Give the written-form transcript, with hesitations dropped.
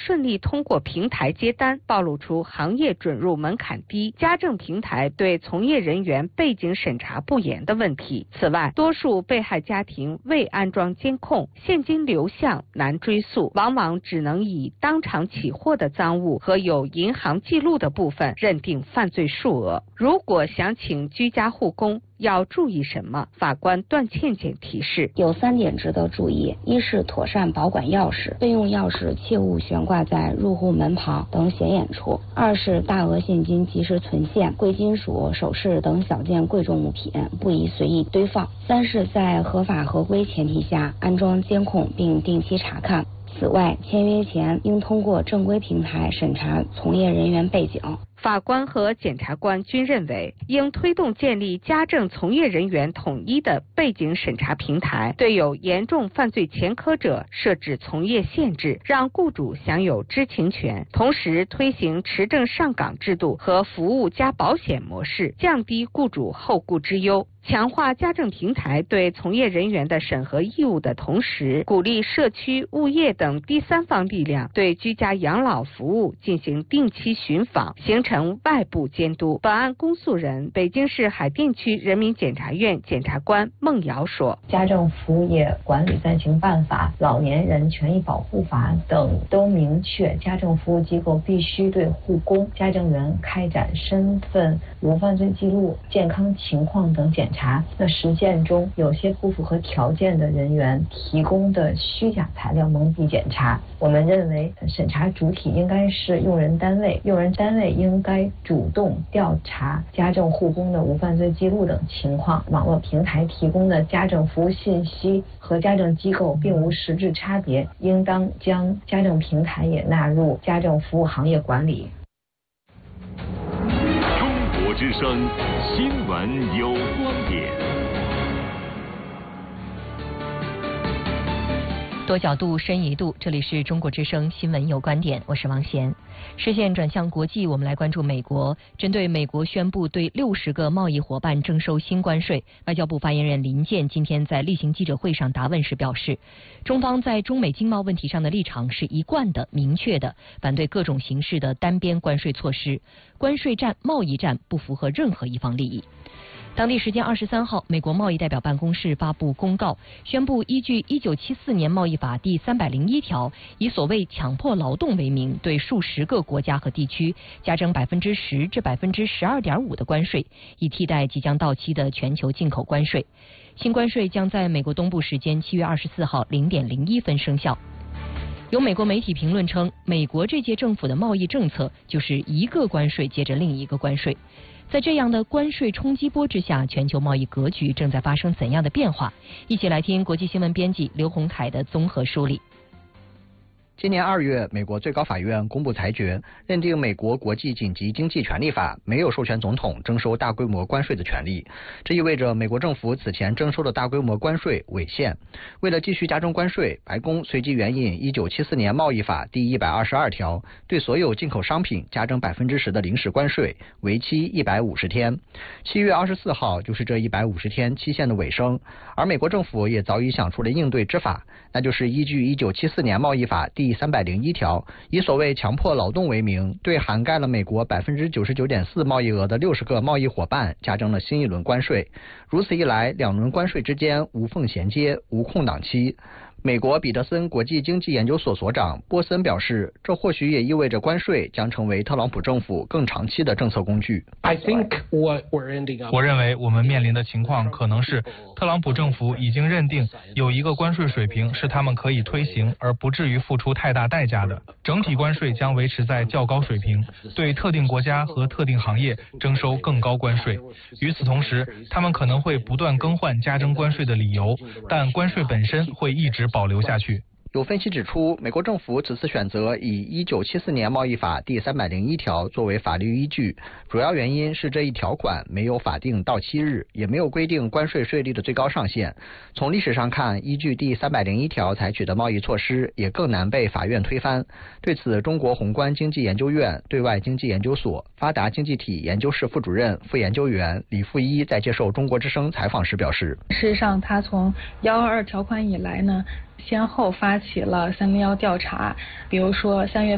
顺利通过平台接单，暴露出行业准入门槛低、家政平台对从业人员背景审查不严的问题。此外，多数被害家庭未安装监控，现金流向难追溯，往往只能以当场起货的赃物和有银行记录的部分认定犯罪数额。如果想请居家护工，要注意什么？法官段倩倩提示， 有3点值得注意：一是妥善保管钥匙，备用钥匙切勿悬挂在入户门旁等显眼处；二是大额现金及时存现，贵金属、首饰等小件贵重物品不宜随意堆放；三是在合法合规前提下安装监控并定期查看。此外，签约前应通过正规平台审查从业人员背景。 法官和检察官均认为，应推动建立家政从业人员统一的背景审查平台，对有严重犯罪前科者设置从业限制，让雇主享有知情权，同时推行持证上岗制度和服务加保险模式，降低雇主后顾之忧。强化家政平台对从业人员的审核义务的同时，鼓励社区、物业等第三方力量对居家养老服务进行定期巡访，形成外部监督。本案公诉人北京市海淀区人民检察院检察官孟瑶说， 家政服务业管理暂行办法、老年人权益保护法等都明确，家政服务机构必须对护工、家政员开展身份、无犯罪记录、健康情况等检查。那实践中有些不符合条件的人员提供的虚假材料蒙蔽检查。我们认为审查主体应该是用人单位，用人单位应该主动调查家政护工的无犯罪记录等情况。网络平台提供的家政服务信息和家政机构并无实质差别，应当将家政平台也纳入家政服务行业管理。 中国之声新闻有观点， 多角度深一度，这里是中国之声新闻有观点，我是王贤。视线转向国际，我们来关注美国。针对美国宣布对60个贸易伙伴征收新关税，外交部发言人林健今天在例行记者会上答问时表示，中方在中美经贸问题上的立场是一贯的、明确的，反对各种形式的单边关税措施。关税战、贸易战不符合任何一方利益。当地时间23号，美国贸易代表办公室发布公告，宣布依据1974年贸易法第301条，以所谓强迫劳动为名，对数十个国家和地区加征10%至12.5%的关税，以替代即将到期的全球进口关税。新关税将在美国东部时间7月24号0点01分生效。有美国媒体评论称，美国这届政府的贸易政策就是一个关税接着另一个关税。在这样的关税冲击波之下，全球贸易格局正在发生怎样的变化？一起来听国际新闻编辑刘洪凯的综合梳理。 今年2月，美国最高法院公布裁决，认定美国国际紧急经济权利法没有授权总统征收大规模关税的权利。这意味着美国政府此前征收的大规模关税违宪。为了继续加征关税，白宫随即援引1974年贸易法第122条，对所有进口商品加征10%的临时关税，为期150天。7月24号就是这150天期限的尾声，而美国政府也早已想出了应对之法，那就是依据1974年贸易法第301条，以所谓强迫劳动为名，对涵盖了美国99.4%贸易额的60个贸易伙伴加征了新一轮关税。如此一来，两轮关税之间无缝衔接，无空档期。美国彼得森国际经济研究所所长波森表示，这或许也意味着关税将成为特朗普政府更长期的政策工具。 我认为我们面临的情况可能是，特朗普政府已经认定有一个关税水平是他们可以推行而不至于付出太大代价的，整体关税将维持在较高水平，对特定国家和特定行业征收更高关税。与此同时，他们可能会不断更换加征关税的理由，但关税本身会一直保留下去。 有分析指出，美国政府此次选择以1974年贸易法第301条作为法律依据，主要原因是这一条款没有法定到期日，也没有规定关税税率的最高上限。从历史上看，依据第301条采取的贸易措施也更难被法院推翻。对此，中国宏观经济研究院对外经济研究所发达经济体研究室副主任、副研究员李富一在接受中国之声采访时表示， 事实上他从122条款以来呢，先后发起了301调查，比如说3月